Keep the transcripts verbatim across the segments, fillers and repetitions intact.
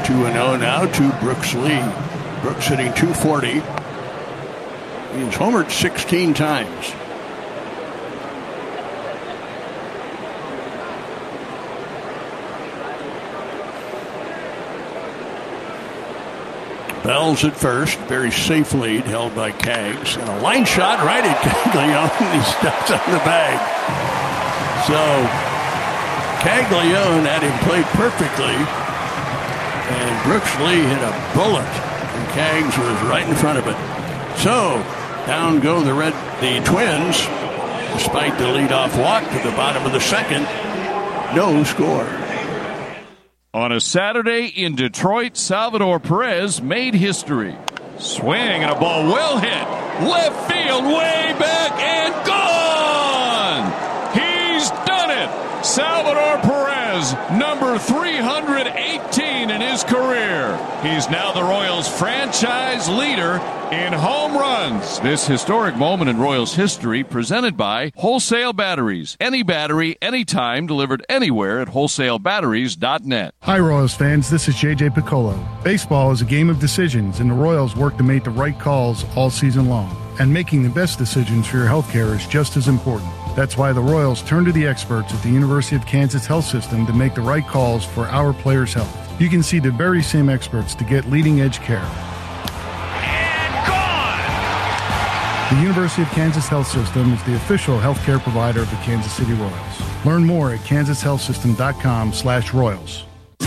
two and oh now to Brooks Lee. Brooks hitting two forty. He's homered sixteen times. Bell's at first, very safe lead held by Kaggs. And a line shot right at Caglione. He steps on the bag. So Caglione had him played perfectly. And Brooks Lee hit a bullet. And Kaggs was right in front of it. So down go the red the Twins. Despite the leadoff walk to the bottom of the second. No score. On a Saturday in Detroit, Salvador Perez made history. Swing and a ball well hit. Left field, way back and gone! He's done it! Salvador Perez, number three hundred eighteen in his career. He's now the Royals franchise leader in home runs. This historic moment in Royals history presented by Wholesale Batteries. Any battery, anytime, delivered anywhere at wholesale batteries dot net. Hi, Royals fans. This is J J Piccolo. Baseball is a game of decisions, and the Royals work to make the right calls all season long. And making the best decisions for your health care is just as important. That's why the Royals turn to the experts at the University of Kansas Health System to make the right calls for our players' health. You can see the very same experts to get leading-edge care. And gone! The University of Kansas Health System is the official healthcare provider of the Kansas City Royals. Learn more at kansas health system dot com slash royals.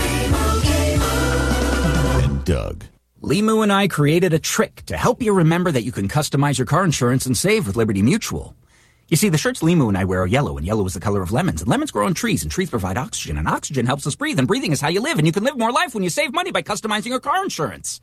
And Doug. Limu and I created a trick to help you remember that you can customize your car insurance and save with Liberty Mutual. You see, the shirts Limu and I wear are yellow, and yellow is the color of lemons, and lemons grow on trees, and trees provide oxygen, and oxygen helps us breathe, and breathing is how you live, and you can live more life when you save money by customizing your car insurance.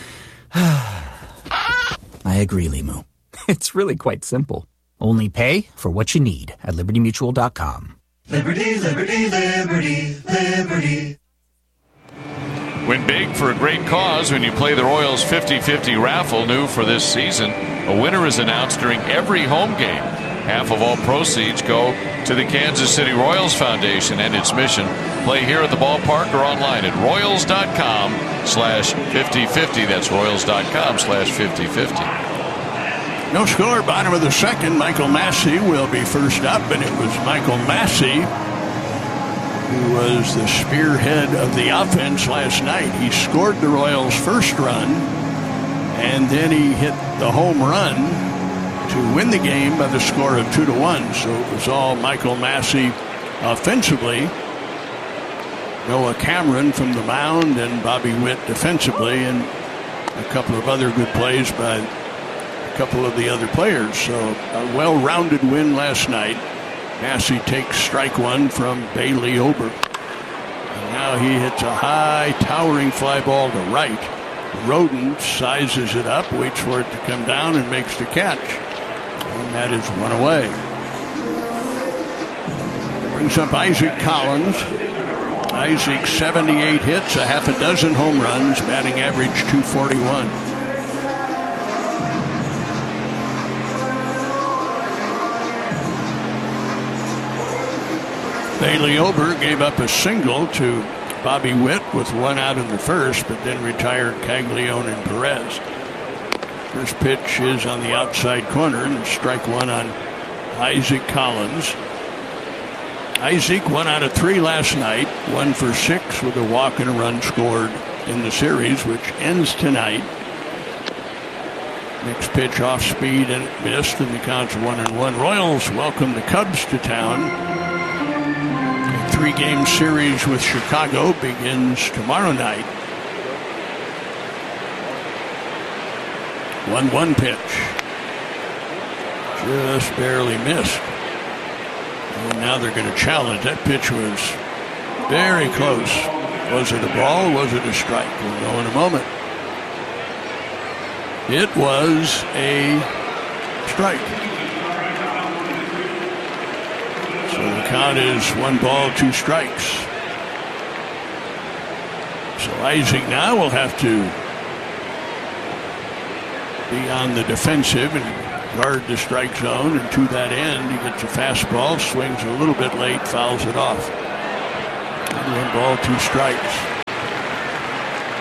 I agree, Limu. It's really quite simple. Only pay for what you need at liberty mutual dot com. Liberty, liberty, liberty, liberty. Win big for a great cause when you play the Royals fifty-fifty raffle new for this season. A winner is announced during every home game. Half of all proceeds go to the Kansas City Royals Foundation and its mission. Play here at the ballpark or online at royals dot com slash fifty fifty. That's royals dot com slash fifty fifty. No score, bottom of the second. Michael Massey will be first up, and it was Michael Massey who was the spearhead of the offense last night. He scored the Royals' first run, and then he hit the home run to win the game by the score of two to one. So it was all Michael Massey offensively. Noah Cameron from the mound and Bobby Witt defensively, and a couple of other good plays by a couple of the other players. So a well-rounded win last night. Massey takes strike one from Bailey Ober. And now he hits a high, towering fly ball to right. Roden sizes it up, waits for it to come down, and makes the catch. And that is one away. Brings up Isaac Collins. Isaac, seventy-eight hits, a half a dozen home runs, batting average two forty-one. Bailey Ober gave up a single to Bobby Witt with one out in the first, but then retired Caglione and Perez. First pitch is on the outside corner, and strike one on Isaac Collins. Isaac, one out of three last night, one for six with a walk and a run scored in the series, which ends tonight. Next pitch off speed, and it missed, and the count's one and one. Royals welcome the Cubs to town. Three-game series with Chicago begins tomorrow night. one one pitch. Just barely missed. And now they're going to challenge. That pitch was very close. Was it a ball? Was it a strike? We'll know in a moment. It was a strike. So the count is one ball, two strikes. So Isaac now will have to be on the defensive and guard the strike zone. And to that end, he gets a fastball, swings a little bit late, fouls it off. And one ball, two strikes.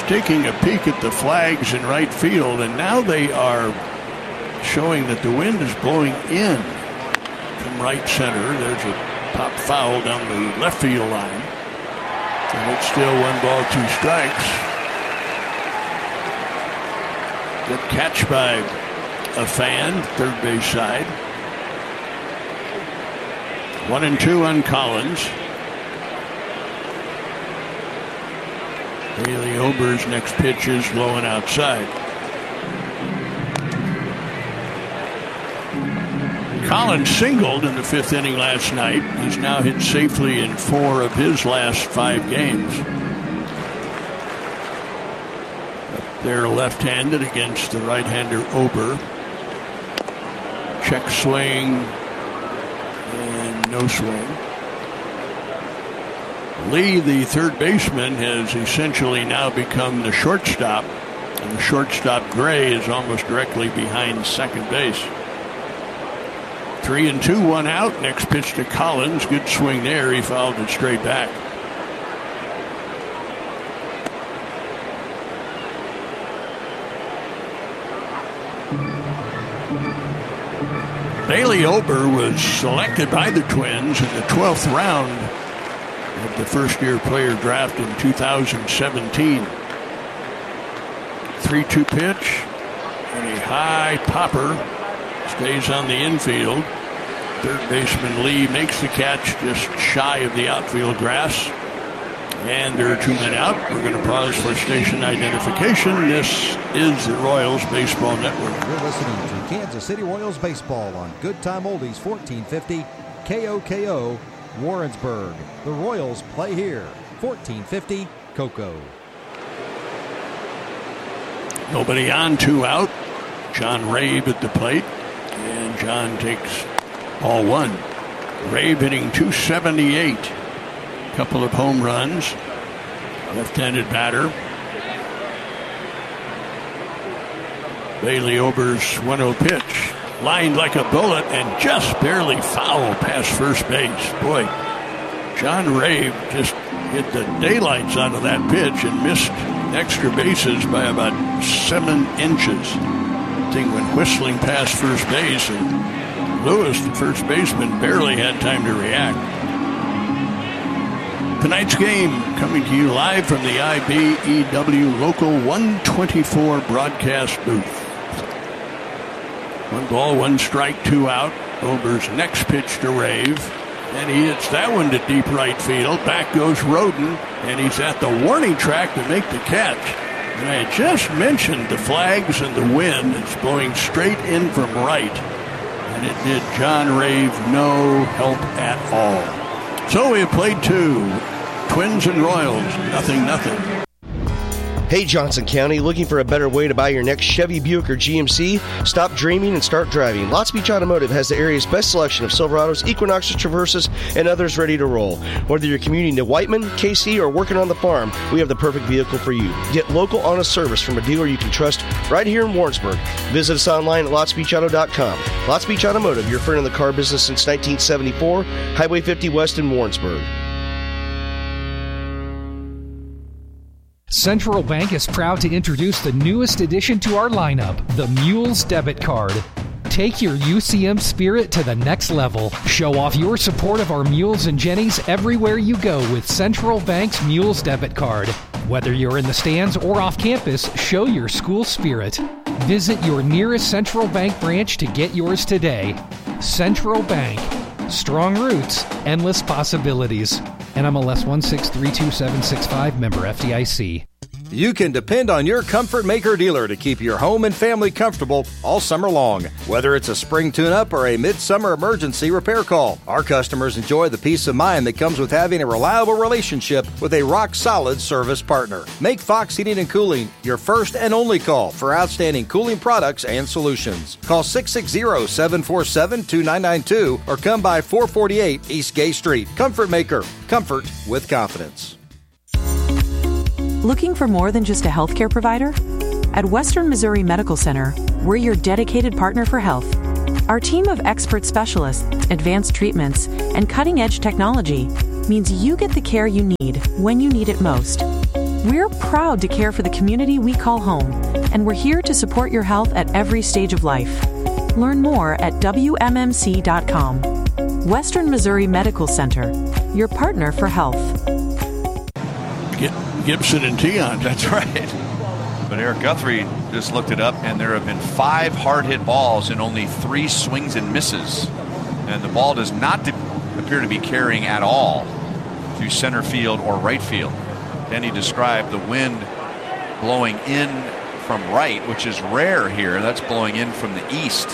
taking a peek at the flags in right field, and now they are showing that the wind is blowing in from right center. There's a pop foul down the left field line. And it's still one ball, two strikes. Good catch by a fan, third base side. One and two on Collins. Bailey Ober's next pitch is low and outside. Collins singled in the fifth inning last night. He's now hit safely in four of his last five games. Up there left-handed against the right-hander Ober. Check swing and no swing. Lee, the third baseman, has essentially now become the shortstop, and the shortstop Gray is almost directly behind second base. Three and two, one out. Next pitch to Collins. Good swing there. He fouled it straight back. Bailey Ober was selected by the Twins in the twelfth round of the first-year player draft in two thousand seventeen. three two pitch and a high popper. Stays on the infield. Third baseman Lee makes the catch just shy of the outfield grass. And there are two men out. We're going to pause for station identification. This is the Royals Baseball Network. You're listening to Kansas City Royals Baseball on Good Time Oldies fourteen fifty K O K O Warrensburg. The Royals play here. fourteen fifty Cocoa. Nobody on, two out. John Rave at the plate. And John takes ball one. Rave hitting two seventy-eight. Couple of home runs. Left-handed batter. Bailey Ober's one oh pitch. Lined like a bullet and just barely foul past first base. Boy, John Rave just hit the daylights out of that pitch and missed extra bases by about seven inches. Thing went whistling past first base, and Lewis, the first baseman, barely had time to react. Tonight's game coming to you live from the I B E W Local one twenty-four broadcast booth. One ball, one strike, two out. Ober's next pitch to Rave, and he hits that one to deep right field. Back goes Roden, and he's at the warning track to make the catch. And I had just mentioned the flags and the wind. It's blowing straight in from right. And it did John Rave no help at all. So we have played two. Twins and Royals, nothing, nothing. Hey, Johnson County, looking for a better way to buy your next Chevy, Buick, or G M C? Stop dreaming and start driving. Lots Beach Automotive has the area's best selection of Silverados, Equinoxes, Traverses, and others ready to roll. Whether you're commuting to Whiteman, K C, or working on the farm, we have the perfect vehicle for you. Get local, honest service from a dealer you can trust right here in Warrensburg. Visit us online at lots beach auto dot com. Lots Beach Automotive, your friend in the car business since nineteen seventy-four, Highway fifty West in Warrensburg. Central Bank is proud to introduce the newest addition to our lineup, the Mules Debit Card. Take your U C M spirit to the next level. Show off your support of our Mules and Jennies everywhere you go with Central Bank's Mules Debit Card. Whether you're in the stands or off campus, show your school spirit. Visit your nearest Central Bank branch to get yours today. Central Bank. Strong roots, endless possibilities. N M L S one six three two seven six five, member F D I C. You can depend on your Comfort Maker dealer to keep your home and family comfortable all summer long. Whether it's a spring tune-up or a midsummer emergency repair call, our customers enjoy the peace of mind that comes with having a reliable relationship with a rock-solid service partner. Make Fox Heating and Cooling your first and only call for outstanding cooling products and solutions. Call six six zero, seven four seven, two nine nine two or come by four forty-eight East Gay Street. Comfort Maker. Comfort with confidence. Looking for more than just a healthcare provider? At Western Missouri Medical Center, we're your dedicated partner for health. Our team of expert specialists, advanced treatments, and cutting-edge technology means you get the care you need when you need it most. We're proud to care for the community we call home, and we're here to support your health at every stage of life. Learn more at W M M C dot com. Western Missouri Medical Center, your partner for health. Gibson and Tion. That's right. But Eric Guthrie just looked it up, and there have been five hard-hit balls and only three swings and misses. And the ball does not appear to be carrying at all to center field or right field. Denny described the wind blowing in from right, which is rare here. That's blowing in from the east.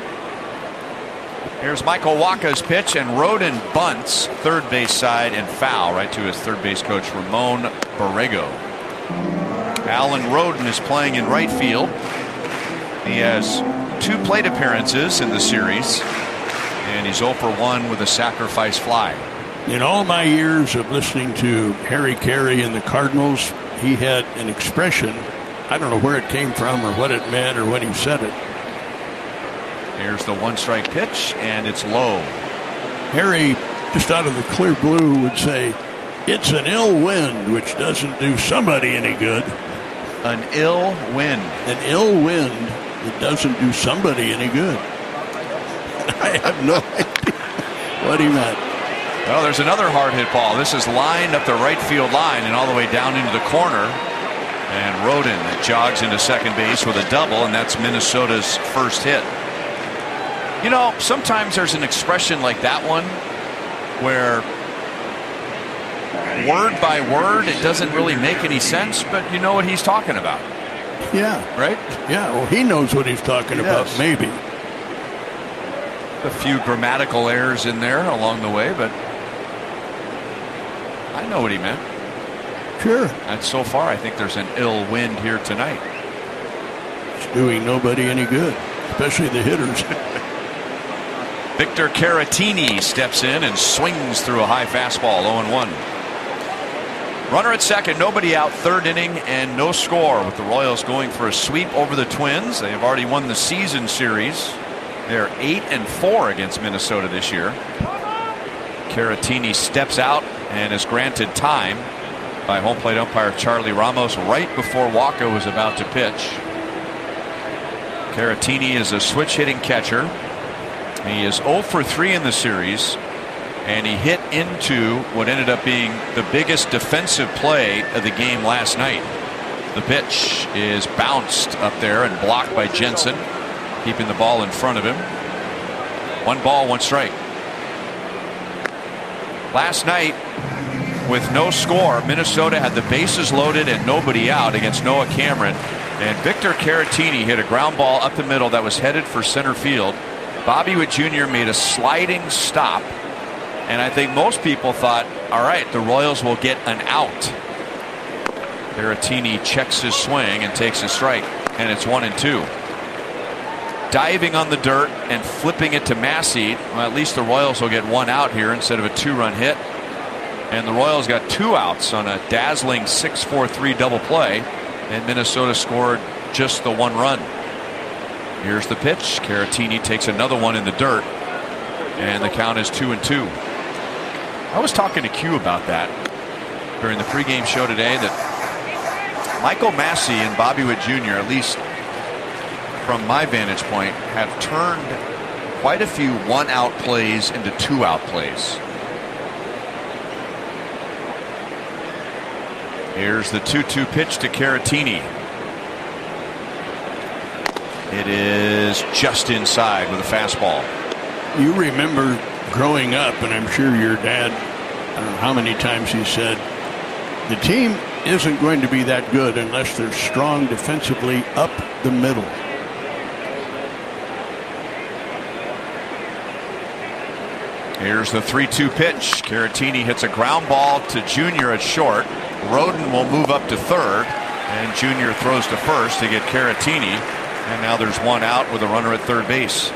Here's Michael Wacha's pitch, and Roden bunts third base side and foul right to his third base coach, Ramon Borrego. Alan Roden is playing in right field. He has two plate appearances in the series, and he's oh for one with a sacrifice fly. In all my years of listening to Harry Carey and the Cardinals, he had an expression. I don't know where it came from or what it meant or when he said it. Here's the one strike pitch, and it's low. Harry, just out of the clear blue, would say, "It's an ill wind," which doesn't do somebody any good. An ill wind. An ill wind that doesn't do somebody any good. I have no idea what he meant. Well, there's another hard hit ball. This is lined up the right field line and all the way down into the corner. And Roden jogs into second base with a double, and that's Minnesota's first hit. You know, sometimes there's an expression like that one where word by word it doesn't really make any sense, but you know what he's talking about. Yeah. Right? Yeah, well, he knows what he's talking he about, does. maybe. A few grammatical errors in there along the way, but I know what he meant. Sure. And so far, I think there's an ill wind here tonight. It's doing nobody any good, especially the hitters. Victor Caratini steps in and swings through a high fastball, oh and one. Runner at second, nobody out, third inning, and no score, with the Royals going for a sweep over the Twins. They have already won the season series. They're eight and four against Minnesota this year. Caratini steps out and is granted time by home plate umpire Charlie Ramos right before Wacha was about to pitch. Caratini is a switch hitting catcher. He is oh for three in the series, and he hit into what ended up being the biggest defensive play of the game last night. The pitch is bounced up there and blocked by Jensen, keeping the ball in front of him. One ball, one strike. Last night, with no score, Minnesota had the bases loaded and nobody out against Noah Cameron, and Victor Caratini hit a ground ball up the middle that was headed for center field. Bobby Witt Junior made a sliding stop, and I think most people thought, all right, the Royals will get an out. Caratini checks his swing and takes a strike, and it's one and two. Diving on the dirt and flipping it to Massey, well, at least the Royals will get one out here instead of a two-run hit. And the Royals got two outs on a dazzling six four three double play, and Minnesota scored just the one run. Here's the pitch. Caratini takes another one in the dirt, and the count is two and two. I was talking to Q about that during the pregame show today, that Michael Massey and Bobby Witt Junior, at least from my vantage point, have turned quite a few one-out plays into two-out plays. Here's the two two pitch to Caratini. It is just inside with a fastball. You remember growing up, and I'm sure your dad, I don't know how many times he said, the team isn't going to be that good unless they're strong defensively up the middle. Here's the three two pitch. Caratini hits a ground ball to Junior at short. Roden will move up to third, and Junior throws to first to get Caratini. And now there's one out with a runner at third base.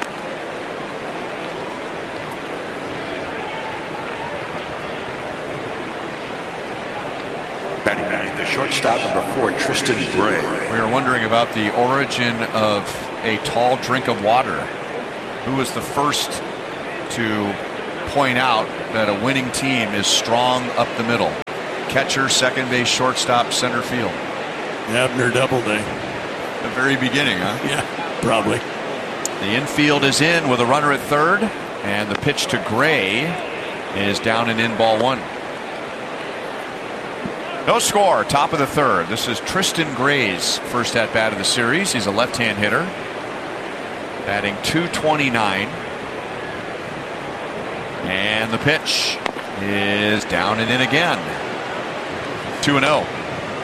Batting nine, the shortstop, number four, Tristan Gray. We are wondering about the origin of a tall drink of water. Who was the first to point out that a winning team is strong up the middle? catcher, second base, shortstop, center field. Abner Doubleday. The very beginning, huh? Yeah, probably. The infield is in with a runner at third, and the pitch to Gray is down and in, ball one. No score, top of the third. This is Tristan Gray's first at bat of the series. He's a left-hand hitter, batting two twenty-nine. And the pitch is down and in again. two and oh.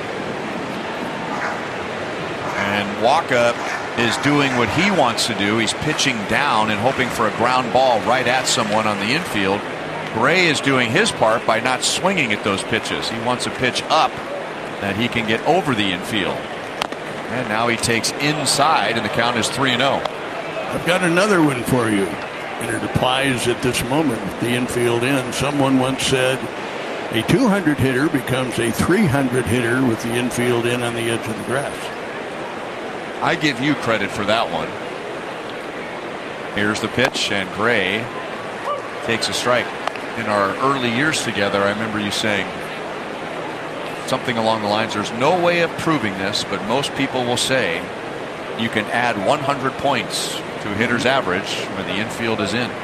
And Waka is doing what he wants to do. He's pitching down and hoping for a ground ball right at someone on the infield. Gray is doing his part by not swinging at those pitches. He wants a pitch up that he can get over the infield. And now he takes inside, and the count is three and oh. I've got another one for you, and it applies at this moment with the infield in. Someone once said a two hundred hitter becomes a three hundred hitter with the infield in on the edge of the grass. I give you credit for that one. Here's the pitch, and Gray takes a strike. In our early years together, I remember you saying something along the lines, there's no way of proving this, but most people will say you can add one hundred points to a hitter's average when the infield is in.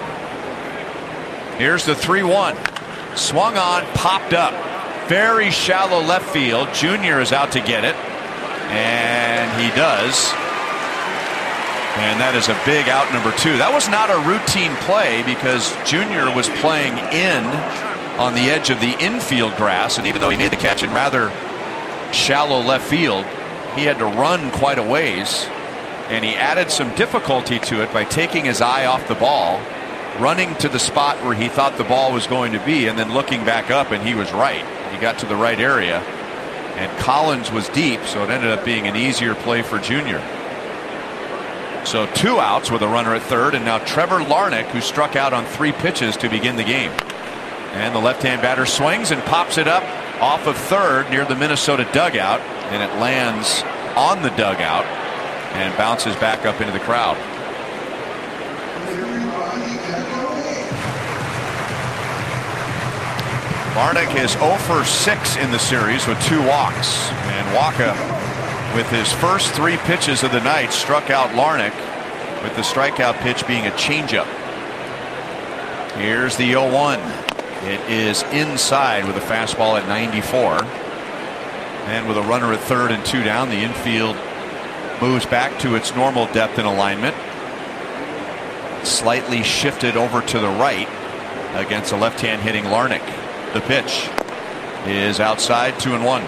Here's the three one. Swung on, popped up. Very shallow left field. Junior is out to get it. And he does. And that is a big out, number two. That was not a routine play because Junior was playing in on the edge of the infield grass. And even though he made the catch in rather shallow left field, he had to run quite a ways. And he added some difficulty to it by taking his eye off the ball, running to the spot where he thought the ball was going to be, and then looking back up, and he was right. He got to the right area. And Collins was deep, so it ended up being an easier play for Junior. So two outs with a runner at third, and now Trevor Larnach, who struck out on three pitches to begin the game. And the left-hand batter swings and pops it up off of third near the Minnesota dugout, and it lands on the dugout and bounces back up into the crowd. Larnach is oh for six in the series with two walks, and Waka, with his first three pitches of the night, struck out Larnach, with the strikeout pitch being a changeup. Here's the oh one. It is inside with a fastball at ninety-four. And with a runner at third and two down, the infield moves back to its normal depth and alignment. Slightly shifted over to the right against a left-hand hitting Larnach. The pitch is outside, two and one.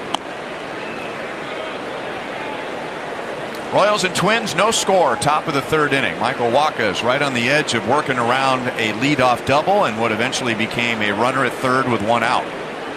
Royals and Twins, no score, top of the third inning. Michael Waka is right on the edge of working around a leadoff double and what eventually became a runner at third with one out.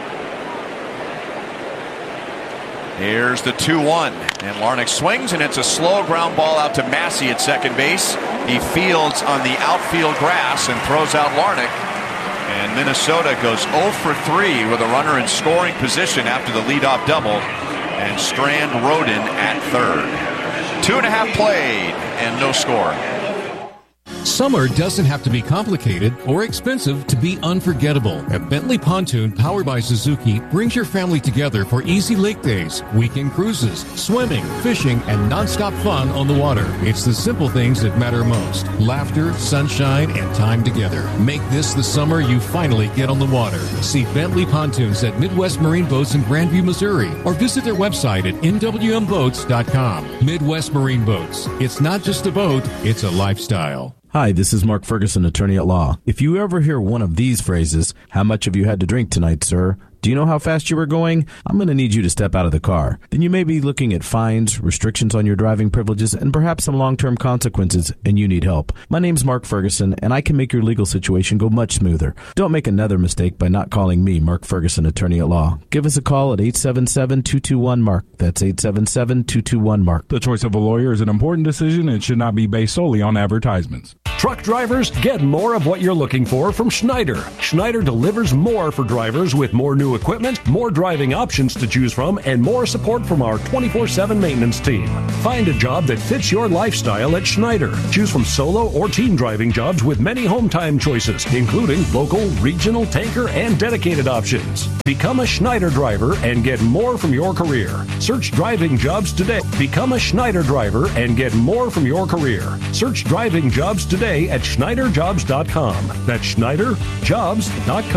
Here's the two one, and Larnach swings, and it's a slow ground ball out to Massey at second base. He fields on the outfield grass and throws out Larnach. And Minnesota goes oh for three with a runner in scoring position after the leadoff double, and Strand Roden at third. Two and a half played and no score. Summer doesn't have to be complicated or expensive to be unforgettable. At Bentley Pontoon, powered by Suzuki, brings your family together for easy lake days, weekend cruises, swimming, fishing, and nonstop fun on the water. It's the simple things that matter most. Laughter, sunshine, and time together. Make this the summer you finally get on the water. See Bentley Pontoons at Midwest Marine Boats in Grandview, Missouri, or visit their website at N W M boats dot com. Midwest Marine Boats. It's not just a boat, it's a lifestyle. Hi, this is Mark Ferguson, attorney at law. If you ever hear one of these phrases, how much have you had to drink tonight, sir? Do you know how fast you were going? I'm going to need you to step out of the car. Then you may be looking at fines, restrictions on your driving privileges, and perhaps some long-term consequences, and you need help. My name's Mark Ferguson, and I can make your legal situation go much smoother. Don't make another mistake by not calling me, Mark Ferguson, attorney at law. Give us a call at eight seven seven, two two one, M A R K. That's eight seven seven, two two one, M A R K. The choice of a lawyer is an important decision and should not be based solely on advertisements. Truck drivers, get more of what you're looking for from Schneider. Schneider delivers more for drivers with more new equipment, more driving options to choose from, and more support from our twenty-four seven maintenance team. Find a job that fits your lifestyle at Schneider. Choose from solo or team driving jobs with many home time choices, including local, regional, tanker, and dedicated options. Become a Schneider driver and get more from your career. Search driving jobs today. Become a Schneider driver and get more from your career. Search driving jobs today at Schneider Jobs dot com. That's Schneider Jobs dot com.